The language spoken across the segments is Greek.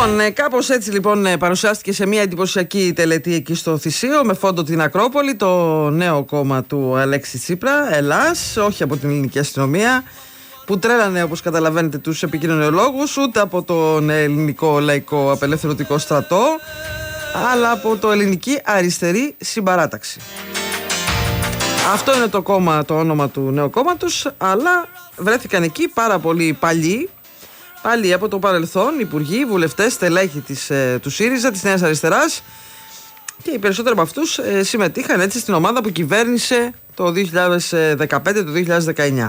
Λοιπόν, κάπως έτσι λοιπόν παρουσιάστηκε σε μια εντυπωσιακή τελετή εκεί στο Θησίο με φόντο την Ακρόπολη το νέο κόμμα του Αλέξη Τσίπρα, Ελλάς, όχι από την ελληνική αστυνομία που τρέλανε όπως καταλαβαίνετε τους επικοινωνιολόγους, ούτε από τον ελληνικό λαϊκό απελευθερωτικό στρατό, αλλά από το ελληνική αριστερή συμπαράταξη. Αυτό είναι το κόμμα, το όνομα του νέου κόμματος, αλλά βρέθηκαν εκεί πάρα πολλοί παλιοί, πάλι από το παρελθόν, υπουργοί, βουλευτές, στελέχοι του ΣΥΡΙΖΑ, της Νέας Αριστεράς, και οι περισσότεροι από αυτούς συμμετείχαν έτσι στην ομάδα που κυβέρνησε το 2015-2019.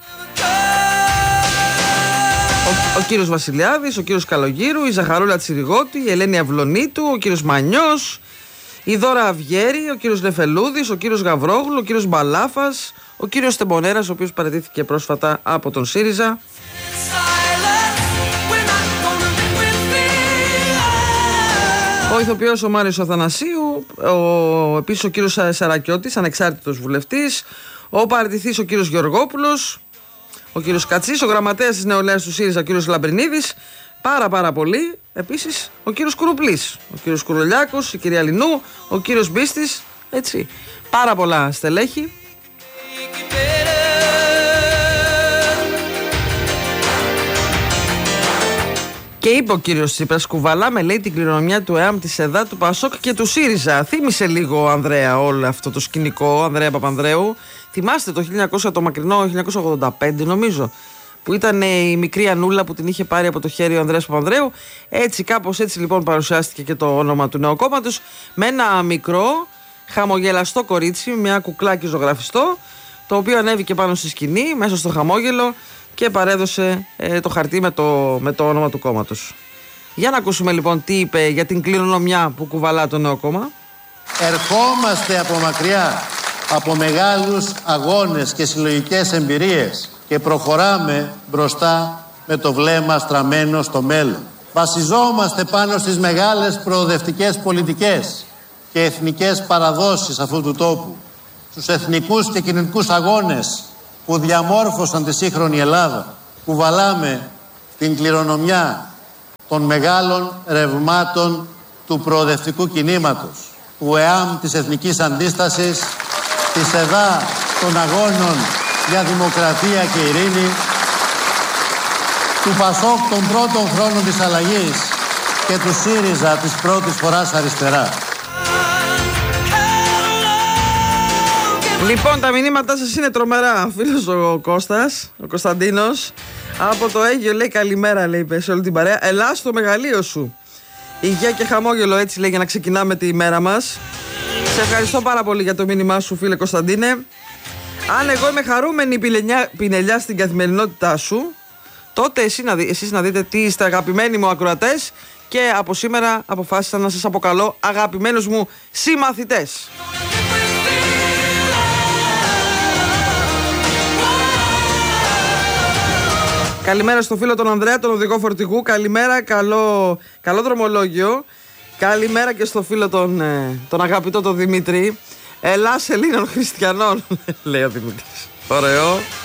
Ο κύριος Βασιλιάδης, ο κύριος Καλογύρου, η Ζαχαρούλα Τσιριγώτη, η Ελένη Αυλωνίτου, ο κύριος Μανιός, η Δώρα Αυγέρη, ο κύριος Νεφελούδης, ο κύριος Γαβρόγλου, ο κύριος Μπαλάφας, ο κύριος Τεμπονέρας, ο οποίος παραιτήθηκε πρόσφατα από τον ΣΥΡΙΖΑ. Ο ηθοποιός ο Μάριος Αθανασίου, επίσης ο κύριος Σαρακιώτης, ανεξάρτητος βουλευτής, ο παραιτηθής ο κύριος Γεωργόπουλος, ο κύριος Κατσής, ο γραμματέας της νεολαίας του ΣΥΡΙΖΑ, ο κύριος Λαμπρινίδης, πάρα πολλοί. Επίσης ο κύριος Κουρουπλής, ο κύριος Κουρολιάκος, η κυρία Λινού, ο κύριος Μπίστης, έτσι, πάρα πολλά στελέχη. Και είπε ο κύριος Τσίπρας, κουβαλάμε λέει την κληρονομιά του ΕΑΜ, της ΕΔΑ, του ΠΑΣΟΚ και του ΣΥΡΙΖΑ. Θύμισε λίγο ο Ανδρέα όλο αυτό το σκηνικό, ο Ανδρέα Παπανδρέου. Θυμάστε το μακρινό 1985 νομίζω, που ήταν η μικρή Ανούλα που την είχε πάρει από το χέρι ο Ανδρέας Παπανδρέου. Έτσι, κάπως έτσι λοιπόν παρουσιάστηκε και το όνομα του νέου κόμματος, με ένα μικρό χαμογελαστό κορίτσι, μια κουκλάκι ζωγραφιστό, το οποίο ανέβηκε πάνω στη σκηνή μέσα στο χαμόγελο και παρέδωσε το χαρτί με το όνομα του κόμματος. Για να ακούσουμε λοιπόν τι είπε για την κληρονομιά που κουβαλά το νέο κόμμα. Ερχόμαστε από μακριά, από μεγάλους αγώνες και συλλογικές εμπειρίες και προχωράμε μπροστά με το βλέμμα στραμμένο στο μέλλον. Βασιζόμαστε πάνω στις μεγάλες προοδευτικές πολιτικές και εθνικές παραδόσεις αυτού του τόπου, στους εθνικούς και κοινωνικούς αγώνες που διαμόρφωσαν τη σύγχρονη Ελλάδα. Κουβαλάμε την κληρονομιά των μεγάλων ρευμάτων του προοδευτικού κινήματος, του ΕΑΜ της Εθνικής Αντίστασης, της ΕΔΑ των Αγώνων για Δημοκρατία και Ειρήνη, του ΠΑΣΟΚ των πρώτων χρόνων της αλλαγής και του ΣΥΡΙΖΑ της πρώτης φοράς αριστερά. Λοιπόν, τα μηνύματά σας είναι τρομερά. Ο φίλος ο Κώστας, ο Κωνσταντίνος, από το Αίγιο λέει καλημέρα, λέει, σε όλη την παρέα. Ελά στο μεγαλείο σου. Υγεία και χαμόγελο, έτσι λέει, για να ξεκινάμε τη μέρα μας. Σε ευχαριστώ πάρα πολύ για το μήνυμά σου, φίλε Κωνσταντίνε. Αν εγώ είμαι χαρούμενη πινελιά στην καθημερινότητά σου, τότε εσείς να δείτε τι είστε, αγαπημένοι μου ακροατές, και από σήμερα αποφάσισα να σας αποκαλώ αγαπημένους μου συμμαθητές. Καλημέρα στο φίλο τον Ανδρέα, τον οδηγό φορτηγού. Καλημέρα, καλό δρομολόγιο. Καλημέρα και στο φίλο τον αγαπητό τον Δημήτρη. Ελλάς Ελλήνων Χριστιανών, λέει ο Δημήτρης. Ωραίο.